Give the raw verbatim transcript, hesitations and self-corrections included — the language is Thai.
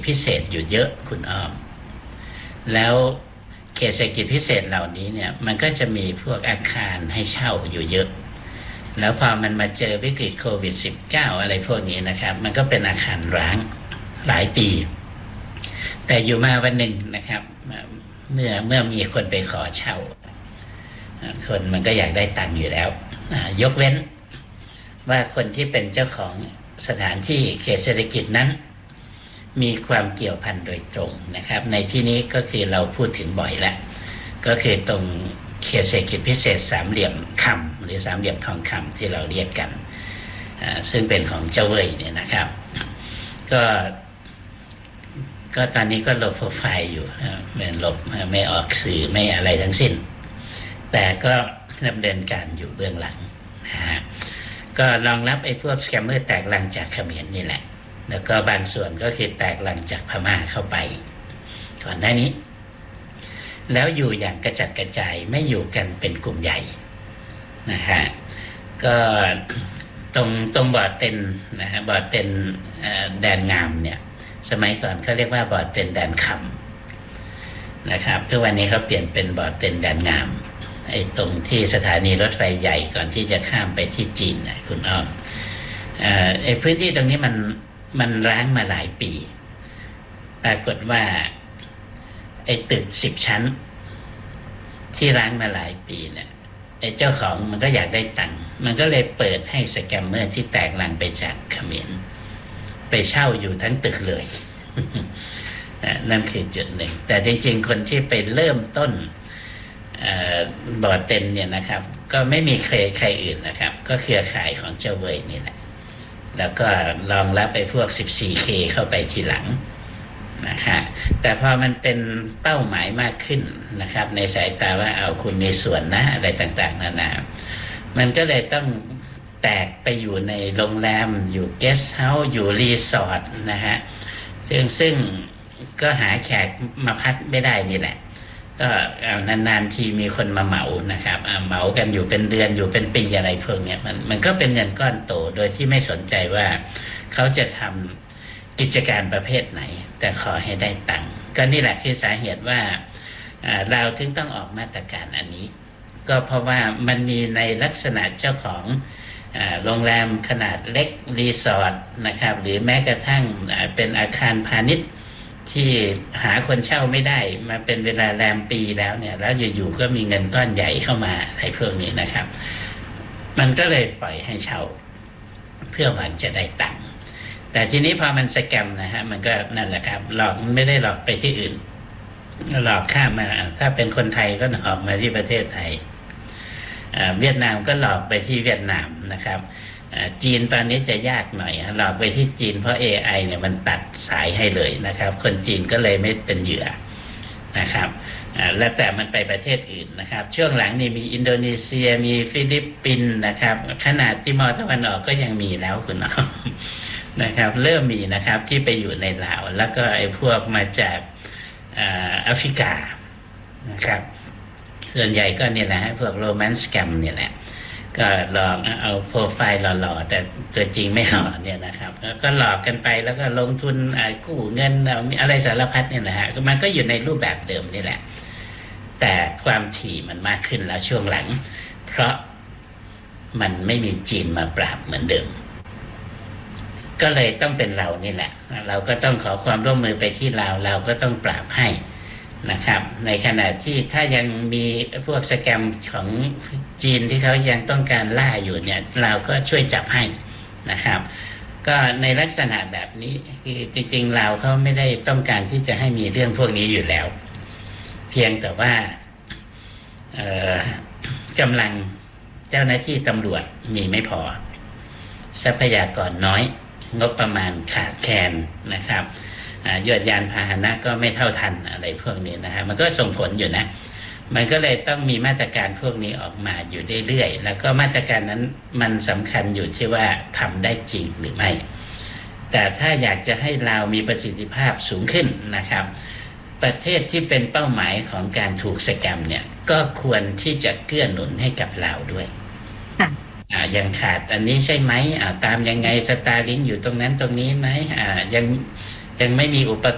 พิเศษอยู่เยอะคุณอ้อมแล้วเขตเศรษฐกิจพิเศษเหล่านี้เนี่ยมันก็จะมีพวกอาคารให้เช่าอยู่เยอะแล้วพอมันมาเจอวิกฤตโควิด สิบเก้า อะไรพวกนี้นะครับมันก็เป็นอาคารร้างหลายปีแต่อยู่มาวันหนึ่งนะครับเมื่อเมื่อมีคนไปขอเช่าคนมันก็อยากได้ตังค์อยู่แล้วยกเว้นว่าคนที่เป็นเจ้าของสถานที่เขตเศรษฐกิจนั้นมีความเกี่ยวพันโดยตรงนะครับในที่นี้ก็คือเราพูดถึงบ่อยแล้วก็คือตรงเขตเศรษฐกิจพิเศษสามเหลี่ยมคำหรือสามเหลี่ยมทองคำที่เราเรียกกันซึ่งเป็นของเจ้าเว่ยเนี่ยนะครับก็ก็ตอนนี้ก็ลบโปรไฟล์อยู่เป็นลบไม่ออกสื่อไม่อะไรทั้งสิ้นแต่ก็ดำเนินการอยู่เบื้องหลังนะฮะก็รองรับไอ้พวกสแกมเมอร์แตกลังจากเขมรนี่แหละแล้วก็บางส่วนก็คือแตกลังจากพม่าเข้าไปก่อนหน้านี้แล้วอยู่อย่างกระจัดกระจายไม่อยู่กันเป็นกลุ่มใหญ่นะฮะก็ตรงตรงบ่อเต็นนะฮะบ่อเต็นแดนงามเนี่ยสมัยก่อนเขาเรียกว่าบ่อเต็นแดนคำนะครับทุกวันนี้เขาเปลี่ยนเป็นบ่อเต็นแดนงามไอ้ตรงที่สถานีรถไฟใหญ่ก่อนที่จะข้ามไปที่จีนนะคุณอ้อมไอ้พื้นที่ตรงนี้มันมันร้างมาหลายปีปรากฏว่าไอ้ตึกสิบชั้นที่ร้างมาหลายปีเนี่ยไอ้เจ้าของมันก็อยากได้ตังค์มันก็เลยเปิดให้สแกมเมอร์ที่แตกลังไปจากเขมรไปเช่าอยู่ทั้งตึกเลยนั่นคือจุดหนึ่งแต่จริงๆคนที่ไปเริ่มต้นบ่อเต็นเนี่ยนะครับก็ไม่มีใครใครอื่นนะครับก็เครือข่ายของเจ้าเว่ยนี่แหละแล้วก็รองรับไอ้พวก สิบสี่เค เข้าไปทีหลังนะฮะแต่พอมันเป็นเป้าหมายมากขึ้นนะครับในสายตาว่าเอาคุณมีส่วนนะอะไรต่างๆนานามันก็เลยต้องแตกไปอยู่ในโรงแรมอยู่เกสต์เฮาส์อยู่รีสอร์ทนะฮะซึ่งซึ่งก็หาแขกมาพักไม่ได้นี่แหละก็นานๆทีมีคนมาเหมานะครับเหมากันอยู่เป็นเดือนอยู่เป็นปีอะไรพวกนี้มันมันก็เป็นเงินก้อนโตโดยที่ไม่สนใจว่าเขาจะทำกิจการประเภทไหนแต่ขอให้ได้ตังค์ก็นี่แหละคือสาเหตุว่าเราถึงต้องออกมาตรการอันนี้ก็เพราะว่ามันมีในลักษณะเจ้าของโรงแรมขนาดเล็กรีสอร์ทนะครับหรือแม้กระทั่งเป็นอาคารพาณิชย์ที่หาคนเช่าไม่ได้มาเป็นเวลาแรมปีแล้วเนี่ยแล้วอยู่ๆก็มีเงินก้อนใหญ่เข้ามาอะไรพวกนี้นะครับมันก็เลยปล่อยให้เช่าเพื่อหวังจะได้ตังค์แต่ทีนี้พอมันสแกมนะฮะมันก็นั่นแหละครับหลอกไม่ได้หลอกไปที่อื่นหลอกข้ามมาถ้าเป็นคนไทยก็หลอกมาที่ประเทศไทยเวียดนามก็หลอกไปที่เวียดนามนะครับจีนตอนนี้จะยากหน่อยหลอกไปที่จีนเพราะ เอ ไอ เนี่ยมันตัดสายให้เลยนะครับคนจีนก็เลยไม่เป็นเหยื่อนะครับแล้วแต่มันไปประเทศอื่นนะครับช่วงหลังนี่มีอินโดนีเซียมีฟิลิปปินส์นะครับขนาดติมอร์ตะวันออกก็ยังมีแล้วคุณน้องนะครับเริ่มมีนะครับที่ไปอยู่ในลาวแล้วก็ไอ้พวกมาจากแอฟริกานะครับส่วนใหญ่ก็เนี่ยแหละพวกโรแมนต์สแกมเนี่ยแหละก็หลอกเอาโปรไฟล์หล่อๆแต่ตัวจริงไม่หล่อเนี่ยนะครับก็หลอกกันไปแล้วก็ลงทุนกู้เงินอะไรสารพัดเนี่ยนะฮะมันก็อยู่ในรูปแบบเดิมนี่แหละแต่ความถี่มันมากขึ้นแล้วช่วงหลังเพราะมันไม่มีจีนมาปราบเหมือนเดิมก็เลยต้องเป็นเรานี่แหละเราก็ต้องขอความร่วมมือไปที่เราเราก็ต้องปราบให้นะครับในขณะที่ถ้ายังมีพวกสแกมของจีนที่เขายังต้องการล่าอยู่เนี่ยเราก็ช่วยจับให้นะครับก็ในลักษณะแบบนี้คือจริงๆเราเขาไม่ได้ต้องการที่จะให้มีเรื่องพวกนี้อยู่แล้วเพียงแต่ว่ากำลังเจ้าหน้าที่ตำรวจมีไม่พอทรัพยากรน้อยงบประมาณขาดแคลนนะครับยวดยานพาหนะก็ไม่เท่าทันอะไรพวกนี้นะฮะมันก็ส่งผลอยู่นะมันก็เลยต้องมีมาตรการพวกนี้ออกมาอยู่เรื่อยๆแล้วก็มาตรการนั้นมันสำคัญอยู่ที่ว่าทำได้จริงหรือไม่แต่ถ้าอยากจะให้เรามีประสิทธิภาพสูงขึ้นนะครับประเทศที่เป็นเป้าหมายของการถูกสแกมเนี่ยก็ควรที่จะเกื้อหนุนให้กับเราด้วยอ่ายังขาดอันนี้ใช่ไหมอ่าตามยังไงสตาร์ลิงก์อยู่ตรงนั้นตรงนี้ไหมอ่ายังยังไม่มีอุป